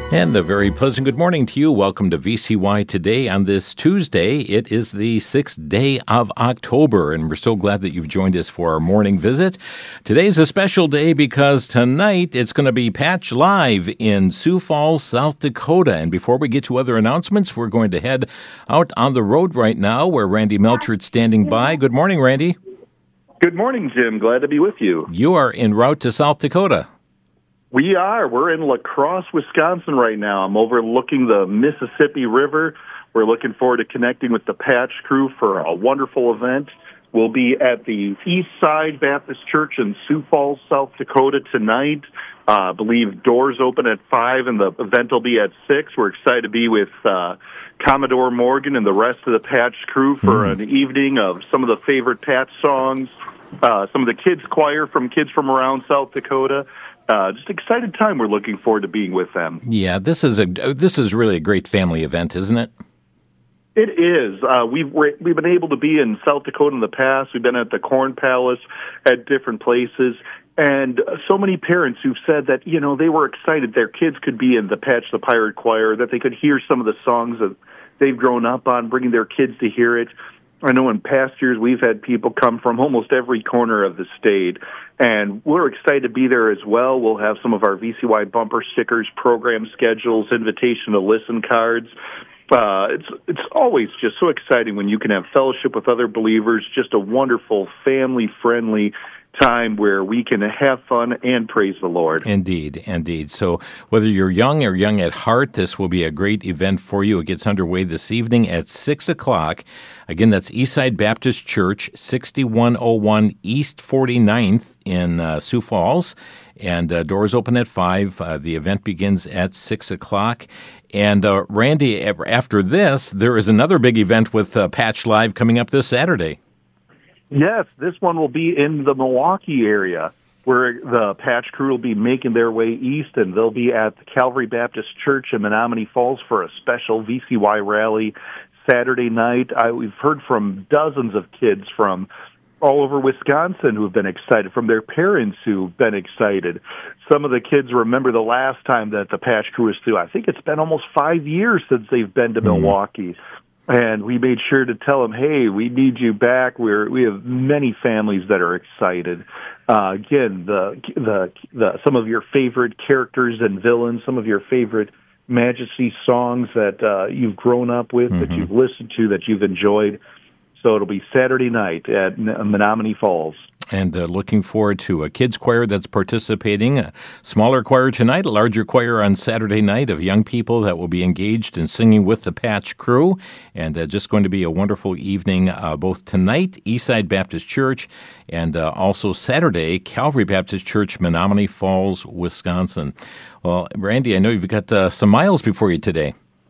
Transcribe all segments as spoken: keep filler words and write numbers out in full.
And a very pleasant good morning to you. Welcome to V C Y Today on this Tuesday. It is the sixth day of October, and we're so glad that you've joined us for our morning visit. Today's a special day because tonight it's going to be Patch Live in Sioux Falls, South Dakota. And before we get to other announcements, we're going to head out on the road right now where Randy Melchert's standing by. Good morning, Randy. Good morning, Jim. Glad to be with you. You are en route to South Dakota. We are. We're in La Crosse, Wisconsin right now. I'm overlooking the Mississippi River. We're looking forward to connecting with the Patch crew for a wonderful event. We'll be at the East Side Baptist Church in Sioux Falls, South Dakota tonight. Uh, I believe doors open at five and the event will be at six. We're excited to be with uh, Commodore Morgan and the rest of the Patch crew for mm. an evening of some of the favorite Patch songs, uh, some of the kids' choir from kids from around South Dakota. Uh, just excited time. We're looking forward to being with them. Yeah, this is a this is really a great family event, isn't it? It is. Uh, we've we're, we've been able to be in South Dakota in the past. We've been at the Corn Palace, at different places, and so many parents who've said that you know they were excited their kids could be in the Patch the Pirate Choir, that they could hear some of the songs that they've grown up on, bringing their kids to hear it. I know in past years we've had people come from almost every corner of the state, and we're excited to be there as well. We'll have some of our V C Y bumper stickers, program schedules, invitation to listen cards. Uh, it's it's always just so exciting when you can have fellowship with other believers, just a wonderful, family-friendly time where we can have fun and praise the Lord. Indeed, indeed. So whether you're young or young at heart, this will be a great event for you. It gets underway this evening at six o'clock. Again, that's Eastside Baptist Church, sixty-one oh one East forty-ninth in uh, Sioux Falls. And uh, doors open at five. Uh, the event begins at six o'clock. And uh, Randy, after this, there is another big event with uh, Patch Live coming up this Saturday. Yes, this one will be in the Milwaukee area, where the Patch crew will be making their way east, and they'll be at the Calvary Baptist Church in Menominee Falls for a special V C Y rally Saturday night. I, we've heard from dozens of kids from all over Wisconsin who have been excited, from their parents who've been excited. Some of the kids remember the last time that the Patch crew was through. I think it's been almost five years since they've been to mm-hmm. Milwaukee. And we made sure to tell them, hey, we need you back. We're, we have many families that are excited. Uh, again, the, the the some of your favorite characters and villains, some of your favorite Majesty songs that uh, you've grown up with, mm-hmm. that you've listened to, that you've enjoyed. So it'll be Saturday night at Menominee Falls. And uh, looking forward to a kids' choir that's participating, a smaller choir tonight, a larger choir on Saturday night of young people that will be engaged in singing with the Patch crew. And uh, just going to be a wonderful evening, uh, both tonight, Eastside Baptist Church, and uh, also Saturday, Calvary Baptist Church, Menominee Falls, Wisconsin. Well, Randy, I know you've got uh, some miles before you today.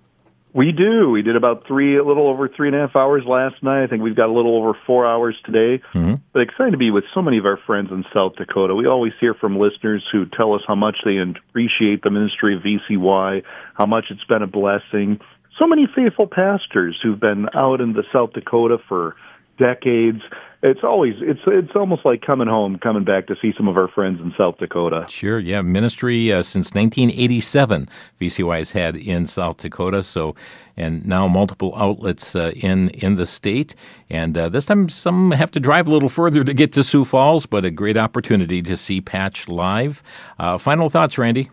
We do. We did about three, a little over three and a half hours last night. I think we've got a little over four hours today. Mm-hmm. But excited to be with so many of our friends in South Dakota. We always hear from listeners who tell us how much they appreciate the ministry of V C Y, how much it's been a blessing. So many faithful pastors who've been out in the South Dakota for decades. It's always, it's it's almost like coming home, coming back to see some of our friends in South Dakota. Sure, yeah. Ministry uh, since nineteen eighty-seven, V C Y has had in South Dakota, so, and now multiple outlets uh, in, in the state. And uh, this time some have to drive a little further to get to Sioux Falls, but a great opportunity to see Patch live. Uh, final thoughts, Randy?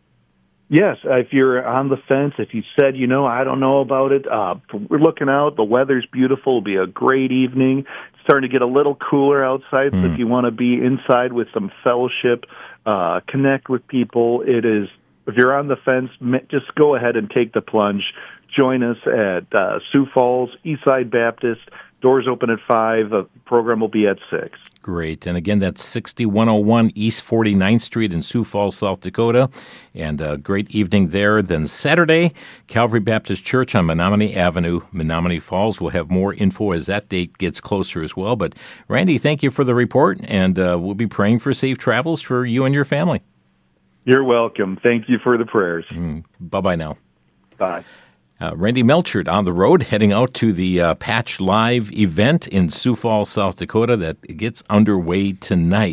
Yes, if you're on the fence, if you said, you know, I don't know about it, uh, we're looking out. The weather's beautiful. It'll be a great evening. It's starting to get a little cooler outside, mm. so if you want to be inside with some fellowship, uh, connect with people, it is, if you're on the fence, just go ahead and take the plunge. Join us at uh, Sioux Falls, Eastside Baptist. Doors open at five. The program will be at six. Great. And again, that's sixty-one oh one East forty-ninth Street in Sioux Falls, South Dakota. And a great evening there. Then Saturday, Calvary Baptist Church on Menominee Avenue, Menominee Falls. We'll have more info as that date gets closer as well. But Randy, thank you for the report, and uh, we'll be praying for safe travels for you and your family. You're welcome. Thank you for the prayers. Mm, bye-bye now. Bye. Uh, Randy Melchert on the road, heading out to the uh, Patch Live event in Sioux Falls, South Dakota that gets underway tonight.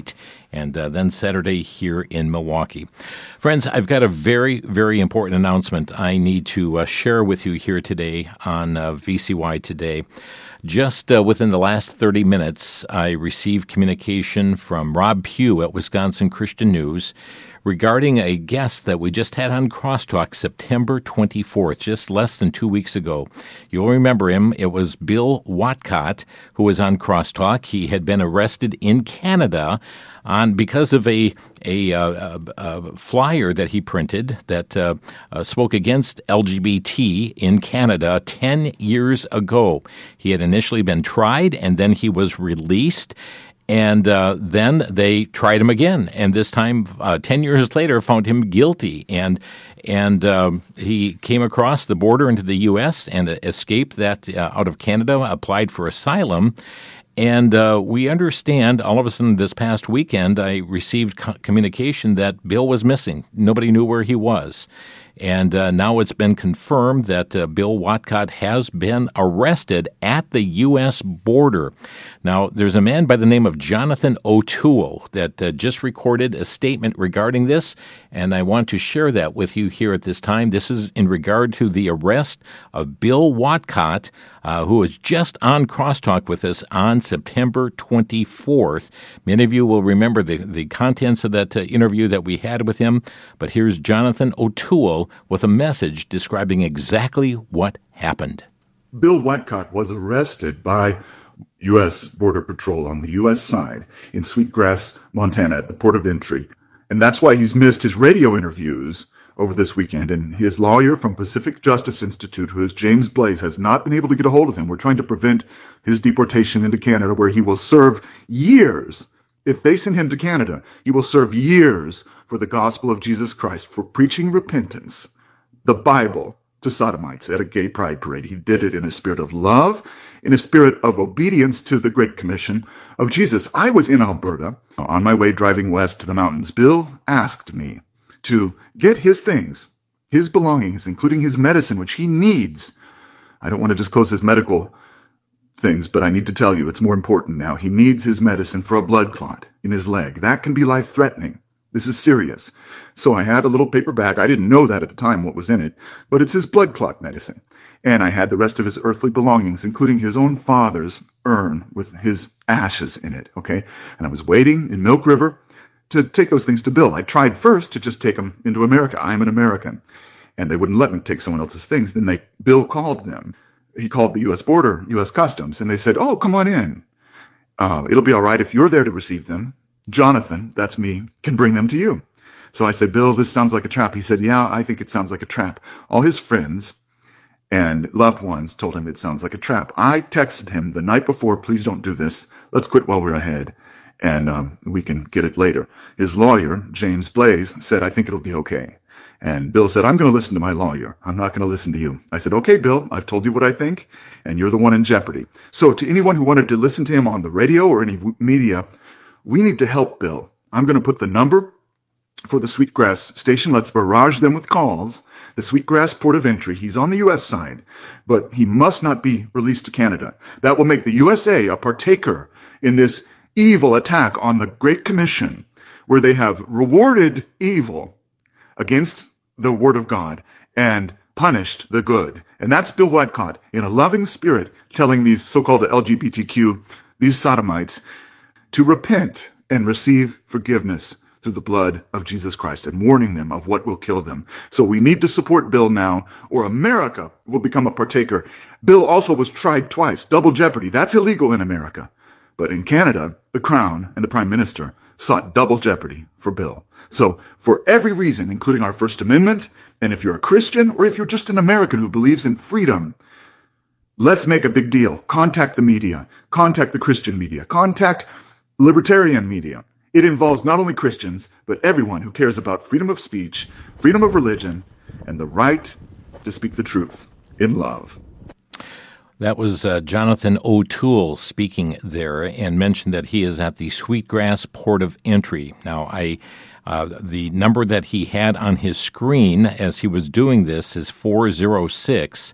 and uh, then Saturday here in Milwaukee. Friends, I've got a very, very important announcement I need to uh, share with you here today on uh, V C Y Today. Just uh, within the last thirty minutes, I received communication from Rob Pugh at Wisconsin Christian News regarding a guest that we just had on Crosstalk September twenty-fourth, just less than two weeks ago. You'll remember him. It was Bill Watcott who was on Crosstalk. He had been arrested in Canada on because of a a, uh, a, a flyer that he printed that uh, uh, spoke against L G B T in Canada ten years ago. He had initially been tried, and then he was released. And uh, then they tried him again, and this time, uh, ten years later, found him guilty. And and um, he came across the border into the U S and uh, escaped that uh, out of Canada, applied for asylum. And uh, we understand, all of a sudden this past weekend, I received co- communication that Bill was missing. Nobody knew where he was. And uh, now it's been confirmed that uh, Bill Watcott has been arrested at the U S border. Now, there's a man by the name of Jonathan O'Toole that uh, just recorded a statement regarding this, and I want to share that with you here at this time. This is in regard to the arrest of Bill Watcott, uh, who was just on Crosstalk with us on September twenty-fourth. Many of you will remember the, the contents of that uh, interview that we had with him, but here's Jonathan O'Toole with a message describing exactly what happened. Bill Watcott was arrested by U S Border Patrol on the U S side in Sweetgrass, Montana, at the port of entry. And that's why he's missed his radio interviews over this weekend. And his lawyer from Pacific Justice Institute, who is James Blaze, has not been able to get a hold of him. We're trying to prevent his deportation into Canada, where he will serve years. If they send him to Canada, he will serve years for the gospel of Jesus Christ, for preaching repentance, the Bible, to sodomites at a gay pride parade. He did it in a spirit of love, in a spirit of obedience to the Great Commission of Jesus. I was in Alberta on my way driving west to the mountains. Bill asked me to get his things, his belongings, including his medicine, which he needs. I don't want to disclose his medical things, but I need to tell you it's more important now. He needs his medicine for a blood clot in his leg. That can be life-threatening. This is serious. So I had a little paper bag. I didn't know that at the time what was in it, but it's his blood clot medicine. And I had the rest of his earthly belongings, including his own father's urn with his ashes in it, okay? And I was waiting in Milk River to take those things to Bill. I tried first to just take them into America. I'm an American. And they wouldn't let me take someone else's things. Then they, Bill called them. He called the U S border, U S Customs, and they said, oh, come on in. Uh, it'll be all right if you're there to receive them. Jonathan, that's me, can bring them to you. So I said, Bill, this sounds like a trap. He said, yeah, I think it sounds like a trap. All his friends and loved ones told him it sounds like a trap. I texted him the night before, please don't do this. Let's quit while we're ahead, and um, we can get it later. His lawyer, James Blaze, said, I think it'll be okay. And Bill said, I'm going to listen to my lawyer. I'm not going to listen to you. I said, okay, Bill, I've told you what I think, and you're the one in jeopardy. So to anyone who wanted to listen to him on the radio or any media, we need to help Bill. I'm going to put the number for the Sweetgrass station. Let's barrage them with calls. The Sweetgrass port of entry. He's on the U S side, but he must not be released to Canada. That will make the U S A a partaker in this evil attack on the Great Commission, where they have rewarded evil against the Word of God and punished the good. And that's Bill Watcott in a loving spirit telling these so-called L G B T Q, these sodomites, to repent and receive forgiveness through the blood of Jesus Christ, and warning them of what will kill them. So we need to support Bill now, or America will become a partaker. Bill also was tried twice, double jeopardy. That's illegal in America. But in Canada, the Crown and the Prime Minister sought double jeopardy for Bill. So for every reason, including our First Amendment, and if you're a Christian or if you're just an American who believes in freedom, let's make a big deal. Contact the media. Contact the Christian media. Contact libertarian media. It involves not only Christians, but everyone who cares about freedom of speech, freedom of religion, and the right to speak the truth in love. That was uh, Jonathan O'Toole speaking there, and mentioned that he is at the Sweetgrass port of entry. Now, I uh, the number that he had on his screen as he was doing this is four oh six,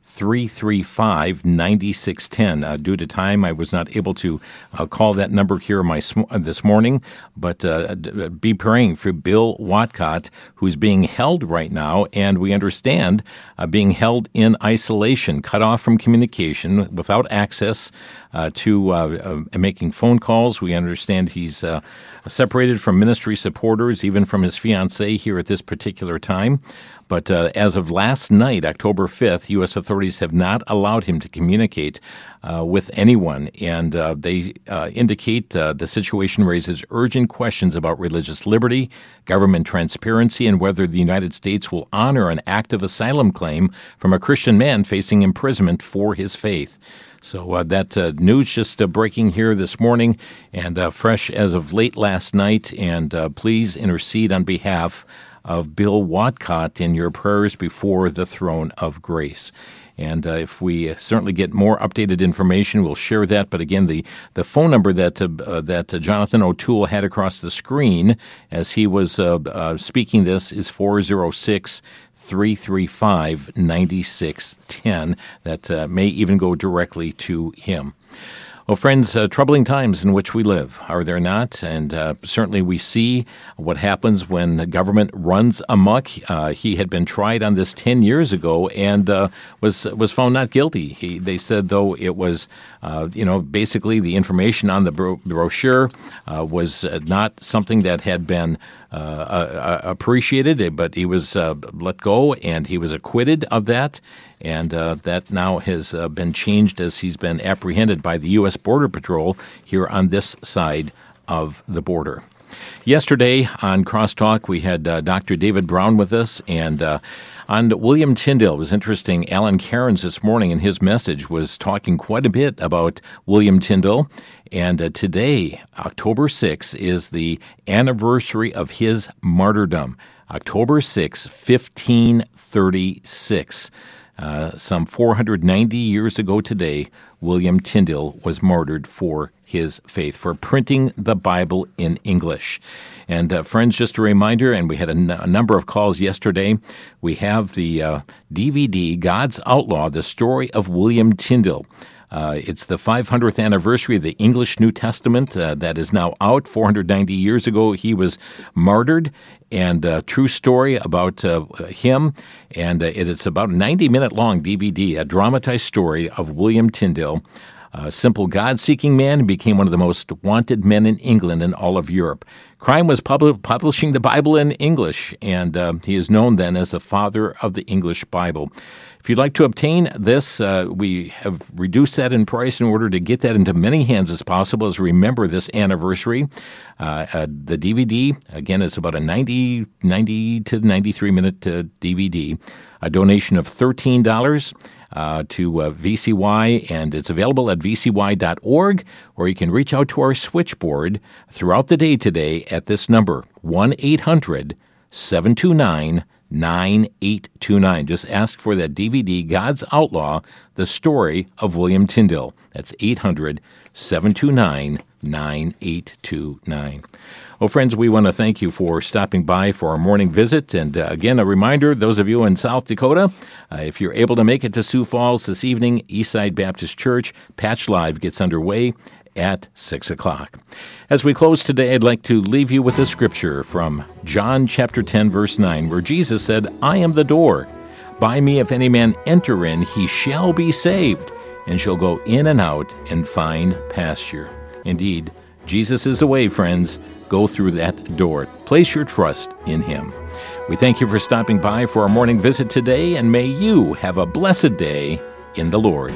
three three five, nine six one zero. Uh, due to time, I was not able to uh, call that number here my sm- this morning, but uh, d- be praying for Bill Watcott, who's being held right now, and we understand uh, being held in isolation, cut off from communication, without access uh, to uh, uh, making phone calls. We understand he's uh, separated from ministry supporters, even from his fiancée here at this particular time. But uh, as of last night, October fifth, U S authorities have not allowed him to communicate uh, with anyone, and uh, they uh, indicate uh, the situation raises urgent questions about religious liberty, government transparency, and whether the United States will honor an active asylum claim from a Christian man facing imprisonment for his faith. So uh, that uh, news just uh, breaking here this morning and uh, fresh as of late last night, and uh, please intercede on behalf of Bill Watcott in your prayers before the throne of grace. And uh, if we certainly get more updated information, we'll share that. But again, the, the phone number that uh, uh, that uh, Jonathan O'Toole had across the screen as he was uh, uh, speaking this is four oh six, three three five, nine six one zero. That uh, may even go directly to him. Well, friends, uh, troubling times in which we live, are there not? And uh, certainly we see what happens when the government runs amok. Uh, he had been tried on this ten years ago and uh, was was found not guilty. He, they said, though, it was, uh, you know, basically the information on the bro- brochure uh, was uh, not something that had been uh, uh, appreciated, but he was uh, let go and he was acquitted of that. And uh, that now has uh, been changed as he's been apprehended by the U S Border Patrol here on this side of the border. Yesterday on Crosstalk, we had uh, Doctor David Brown with us, and uh, on William Tyndale. It was interesting. Alan Cairns this morning in his message was talking quite a bit about William Tyndale. And uh, today, October sixth, is the anniversary of his martyrdom. October sixth, fifteen thirty-six. Uh, some four hundred ninety years ago today, William Tyndale was martyred for his faith, for printing the Bible in English. And uh, friends, just a reminder, and we had a, n- a number of calls yesterday, we have the uh, D V D, God's Outlaw, the story of William Tyndale. Uh, it's the five hundredth anniversary of the English New Testament uh, that is now out. four hundred ninety years ago, he was martyred, and a true story about uh, him. And uh, it, it's about a ninety-minute long D V D, a dramatized story of William Tyndale, a simple God-seeking man who became one of the most wanted men in England and all of Europe. Crime was pub- publishing the Bible in English, and uh, he is known then as the father of the English Bible. If you'd like to obtain this, uh, we have reduced that in price in order to get that into many hands as possible as we remember this anniversary. Uh, uh, the D V D, again, it's about a ninety, ninety to ninety-three minute uh, D V D. A donation of thirteen dollars uh, to uh, V C Y, and it's available at v c y dot org, or you can reach out to our switchboard throughout the day today at this number, one eight hundred, seven two nine, nine eight two nine. Just ask for that D V D, God's Outlaw, the story of William Tyndale. That's eight hundred, seven two nine, nine eight two nine. Well, friends, we want to thank you for stopping by for our morning visit. And uh, again, a reminder, those of you in South Dakota, uh, if you're able to make it to Sioux Falls this evening, Eastside Baptist Church, Patch Live gets underway at six o'clock. As we close today, I'd like to leave you with a scripture from John chapter ten, verse nine, where Jesus said, I am the door. By me, if any man enter in, he shall be saved, and shall go in and out and find pasture. Indeed, Jesus is the way, friends. Go through that door. Place your trust in him. We thank you for stopping by for our morning visit today, and may you have a blessed day in the Lord.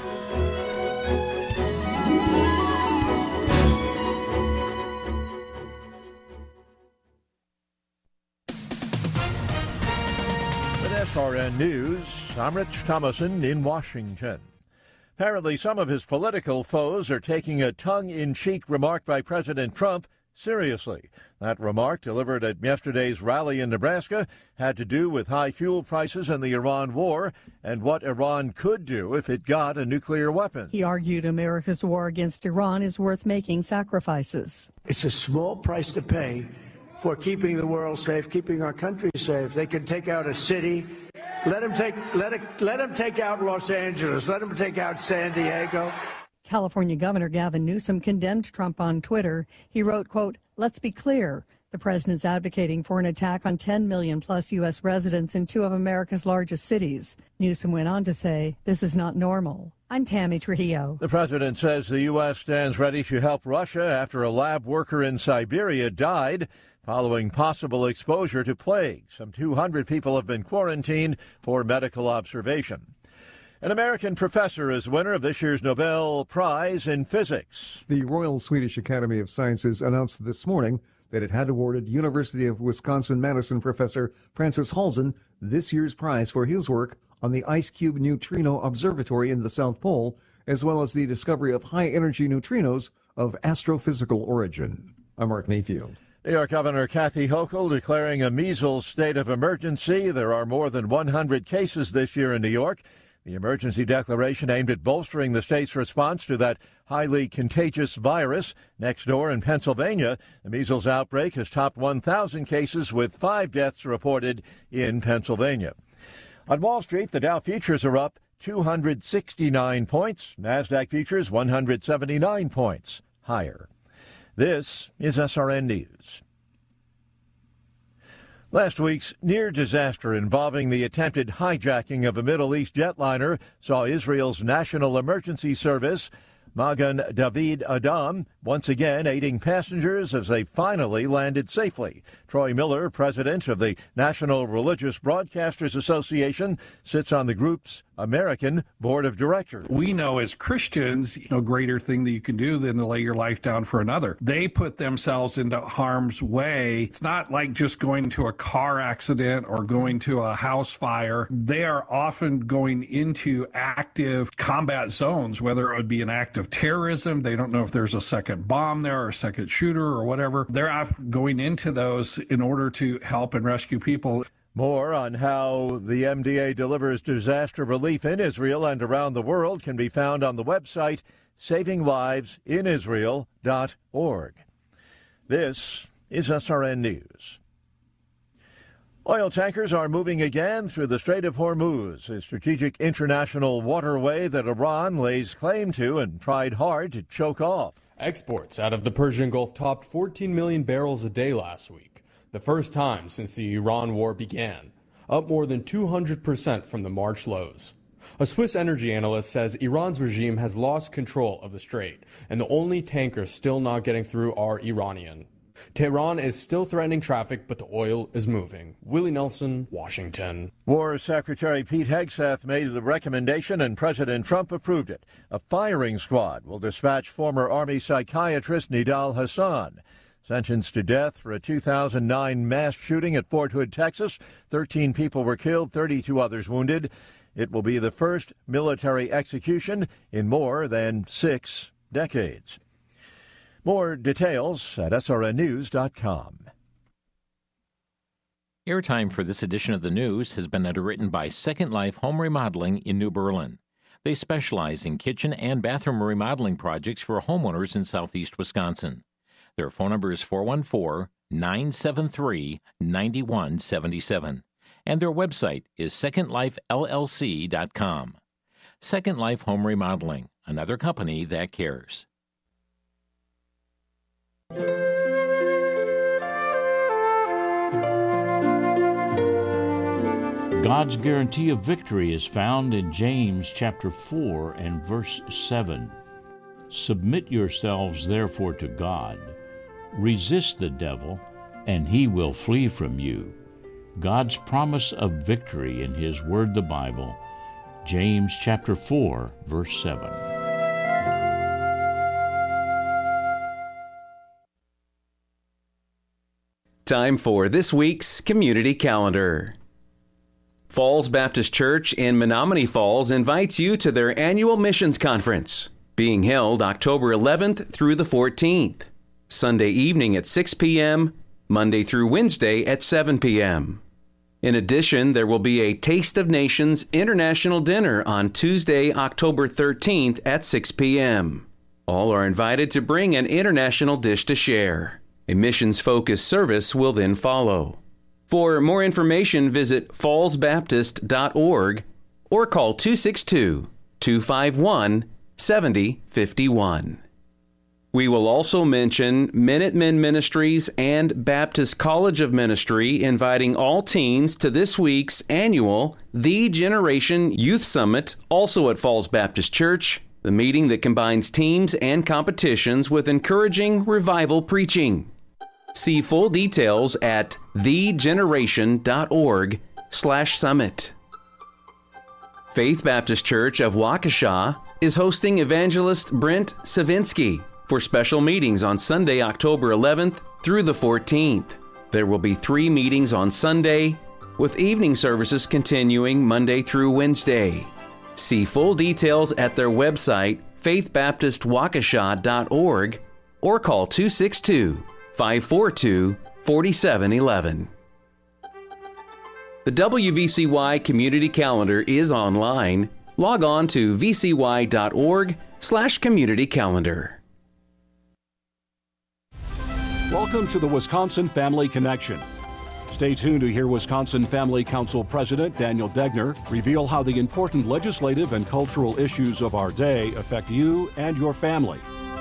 S R N News, I'm Rich Thomason in Washington. Apparently, some of his political foes are taking a tongue-in-cheek remark by President Trump seriously. That remark, delivered at yesterday's rally in Nebraska, had to do with high fuel prices and the Iran war and what Iran could do if it got a nuclear weapon. He argued America's war against Iran is worth making sacrifices. It's a small price to pay for keeping the world safe, keeping our country safe. They can take out a city, Let him take let it let him take out Los Angeles. Let him take out San Diego. California Governor Gavin Newsom condemned Trump on Twitter. He wrote, quote, "Let's be clear. The president's advocating for an attack on ten million plus U S residents in two of America's largest cities." Newsom went on to say, "This is not normal." I'm Tammy Trujillo. The president says the U S stands ready to help Russia after a lab worker in Siberia died following possible exposure to plague. Some two hundred people have been quarantined for medical observation. An American professor is winner of this year's Nobel Prize in Physics. The Royal Swedish Academy of Sciences announced this morning that it had awarded University of Wisconsin-Madison professor Francis Halzen this year's prize for his work on the IceCube Neutrino Observatory in the South Pole, as well as the discovery of high-energy neutrinos of astrophysical origin. I'm Mark Mayfield. New York Governor Kathy Hochul declaring a measles state of emergency. There are more than one hundred cases this year in New York. The emergency declaration aimed at bolstering the state's response to that highly contagious virus. Next door in Pennsylvania, the measles outbreak has topped one thousand cases with five deaths reported in Pennsylvania. On Wall Street, the Dow futures are up two hundred sixty-nine points. NASDAQ futures one hundred seventy-nine points higher. This is S R N News. Last week's near disaster involving the attempted hijacking of a Middle East jetliner saw Israel's National Emergency Service, Magen David Adom, once again aiding passengers as they finally landed safely. Troy Miller, president of the National Religious Broadcasters Association, sits on the group's American Board of Directors. We know as Christians, no greater thing that you can do than to lay your life down for another. They put themselves into harm's way. It's not like just going to a car accident or going to a house fire. They are often going into active combat zones, whether it would be an act of terrorism. They don't know if there's a second bomb there or a second shooter or whatever. They're going into those in order to help and rescue people. More on how the M D A delivers disaster relief in Israel and around the world can be found on the website saving lives in israel dot org. This is S R N News. Oil tankers are moving again through the Strait of Hormuz, a strategic international waterway that Iran lays claim to and tried hard to choke off. Exports out of the Persian Gulf topped fourteen million barrels a day last week, the first time since the Iran war began, up more than two hundred percent from the March lows. A Swiss energy analyst says Iran's regime has lost control of the strait, and the only tankers still not getting through are Iranian. Tehran is still threatening traffic, but the oil is moving. Willie Nelson, Washington. War Secretary Pete Hegseth made the recommendation and President Trump approved it. A firing squad will dispatch former Army psychiatrist Nidal Hassan, sentenced to death for a two thousand nine mass shooting at Fort Hood, Texas. thirteen people were killed, thirty-two others wounded. It will be the first military execution in more than six decades. More details at S R N news dot com. Airtime for this edition of the news has been underwritten by Second Life Home Remodeling in New Berlin. They specialize in kitchen and bathroom remodeling projects for homeowners in southeast Wisconsin. Their phone number is four one four, nine seven three, nine one seven seven, and their website is second life L L C dot com. Second Life Home Remodeling, another company that cares. God's guarantee of victory is found in James chapter four and verse seven. Submit yourselves therefore to God. Resist the devil, and he will flee from you. God's promise of victory in his word, the Bible. James chapter four, verse seven. Time for this week's Community Calendar. Falls Baptist Church in Menominee Falls invites you to their annual missions conference, being held October eleventh through the fourteenth, Sunday evening at six p.m., Monday through Wednesday at seven p.m. In addition, there will be a Taste of Nations International Dinner on Tuesday, October thirteenth at six p.m. All are invited to bring an international dish to share. A missions-focused service will then follow. For more information, visit falls baptist dot org or call two six two, two five one, seven zero five one. We will also mention Minutemen Ministries and Baptist College of Ministry inviting all teens to this week's annual The Generation Youth Summit, also at Falls Baptist Church, the meeting that combines teams and competitions with encouraging revival preaching. See full details at thegeneration.org slash summit. Faith Baptist Church of Waukesha is hosting evangelist Brent Savinsky for special meetings on Sunday, October eleventh through the fourteenth. There will be three meetings on Sunday, with evening services continuing Monday through Wednesday. See full details at their website, faith baptist waukesha dot org, or call two six two, five four two, four seven one one. The W V C Y Community Calendar is online. Log on to v c y dot org slash community calendar. Welcome to the Wisconsin Family Connection. Stay tuned to hear Wisconsin Family Council President Daniel Degner reveal how the important legislative and cultural issues of our day affect you and your family.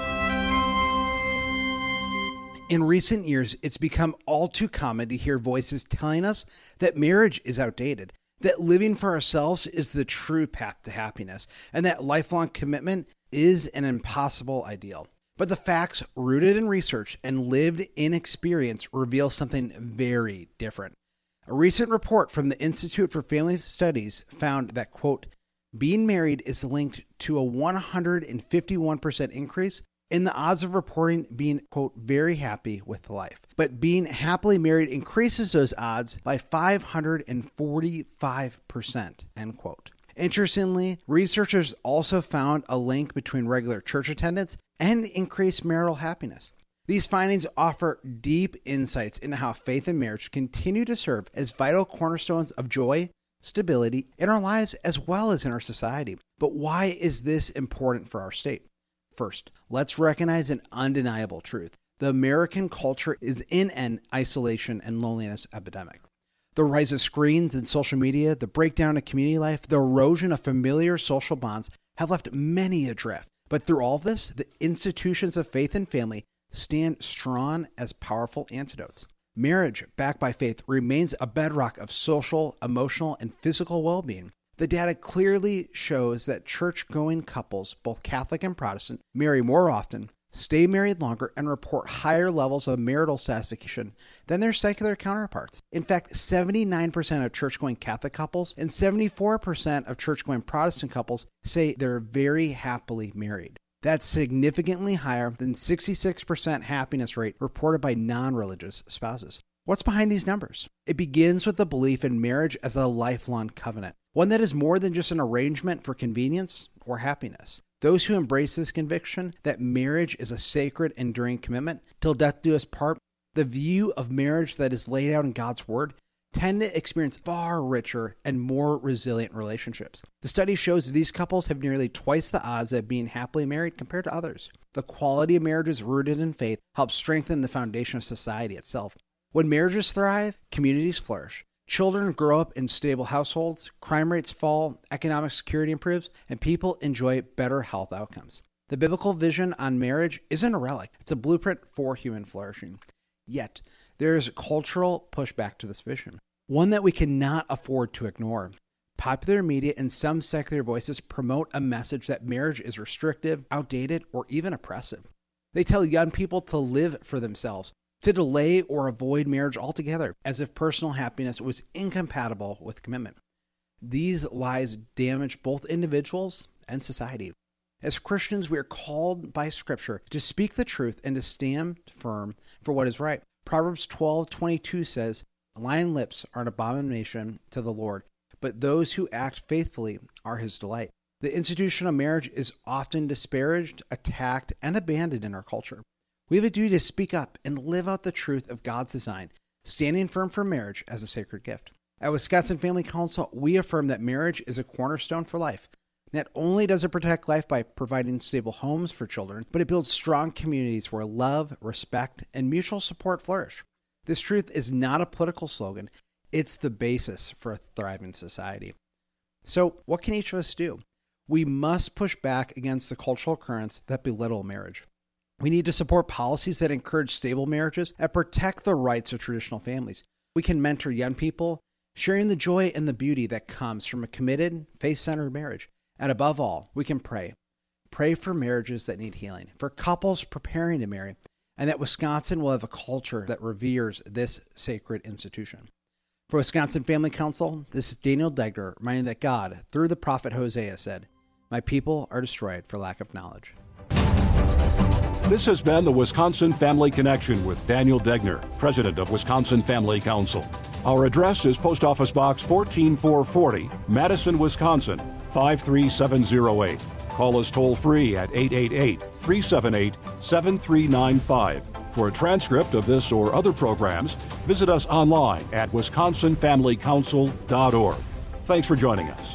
In recent years, it's become all too common to hear voices telling us that marriage is outdated, that living for ourselves is the true path to happiness, and that lifelong commitment is an impossible ideal. But the facts rooted in research and lived in experience reveal something very different. A recent report from the Institute for Family Studies found that, quote, being married is linked to a one hundred fifty-one percent increase in the odds of reporting being, quote, very happy with life. But being happily married increases those odds by five hundred forty-five percent, end quote. Interestingly, researchers also found a link between regular church attendance and increased marital happiness. These findings offer deep insights into how faith and marriage continue to serve as vital cornerstones of joy, stability in our lives as well as in our society. But why is this important for our state? First, let's recognize an undeniable truth. The American culture is in an isolation and loneliness epidemic. The rise of screens and social media, the breakdown of community life, the erosion of familiar social bonds have left many adrift. But through all of this, the institutions of faith and family stand strong as powerful antidotes. Marriage, backed by faith, remains a bedrock of social, emotional, and physical well-being. The data clearly shows that church-going couples, both Catholic and Protestant, marry more often, stay married longer, and report higher levels of marital satisfaction than their secular counterparts. In fact, seventy-nine percent of church-going Catholic couples and seventy-four percent of church-going Protestant couples say they're very happily married. That's significantly higher than sixty-six percent happiness rate reported by non-religious spouses. What's behind these numbers? It begins with the belief in marriage as a lifelong covenant, one that is more than just an arrangement for convenience or happiness. Those who embrace this conviction that marriage is a sacred, enduring commitment till death do us part, the view of marriage that is laid out in God's Word, tend to experience far richer and more resilient relationships. The study shows that these couples have nearly twice the odds of being happily married compared to others. The quality of marriages rooted in faith helps strengthen the foundation of society itself. When marriages thrive, communities flourish. Children grow up in stable households, crime rates fall, economic security improves, and people enjoy better health outcomes. The biblical vision on marriage isn't a relic. It's a blueprint for human flourishing. Yet, there is cultural pushback to this vision, one that we cannot afford to ignore. Popular media and some secular voices promote a message that marriage is restrictive, outdated, or even oppressive. They tell young people to live for themselves, to delay or avoid marriage altogether, as if personal happiness was incompatible with commitment. These lies damage both individuals and society. As Christians, we are called by Scripture to speak the truth and to stand firm for what is right. Proverbs twelve twenty-two says, lying lips are an abomination to the Lord, but those who act faithfully are his delight. The institution of marriage is often disparaged, attacked, and abandoned in our culture. We have a duty to speak up and live out the truth of God's design, standing firm for marriage as a sacred gift. At Wisconsin Family Council, we affirm that marriage is a cornerstone for life. Not only does it protect life by providing stable homes for children, but it builds strong communities where love, respect, and mutual support flourish. This truth is not a political slogan. It's the basis for a thriving society. So what can each of us do? We must push back against the cultural currents that belittle marriage. We need to support policies that encourage stable marriages and protect the rights of traditional families. We can mentor young people, sharing the joy and the beauty that comes from a committed, faith-centered marriage. And above all, we can pray. Pray for marriages that need healing, for couples preparing to marry, and that Wisconsin will have a culture that reveres this sacred institution. For Wisconsin Family Council, this is Daniel Degner, reminding that God, through the prophet Hosea, said, "My people are destroyed for lack of knowledge." This has been the Wisconsin Family Connection with Daniel Degner, President of Wisconsin Family Council. Our address is Post Office Box one four four zero, Madison, Wisconsin, five three seven zero eight. Call us toll-free at eight eight eight, three seven eight, seven three nine five. For a transcript of this or other programs, visit us online at wisconsin family council dot org. Thanks for joining us.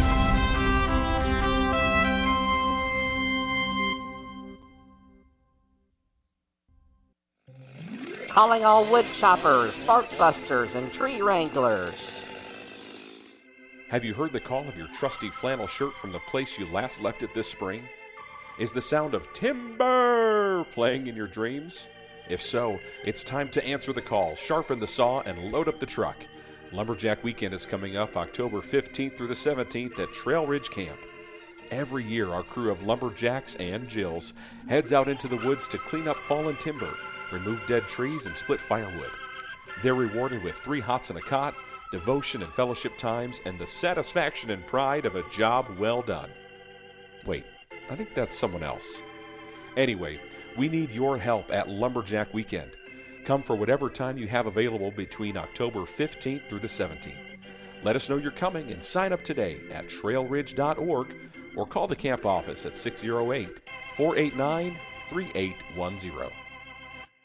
Calling all wood choppers, bark busters, and tree wranglers. Have you heard the call of your trusty flannel shirt from the place you last left it this spring? Is the sound of timber playing in your dreams? If so, it's time to answer the call, sharpen the saw, and load up the truck. Lumberjack Weekend is coming up October fifteenth through the seventeenth at Trail Ridge Camp. Every year, our crew of lumberjacks and Jills heads out into the woods to clean up fallen timber, remove dead trees, and split firewood. They're rewarded with three hots and a cot, devotion and fellowship times, and the satisfaction and pride of a job well done. Wait, I think that's someone else. Anyway, we need your help at Lumberjack Weekend. Come for whatever time you have available between October fifteenth through the seventeenth. Let us know you're coming and sign up today at trail ridge dot org or call the camp office at six oh eight, four eight nine, three eight one zero.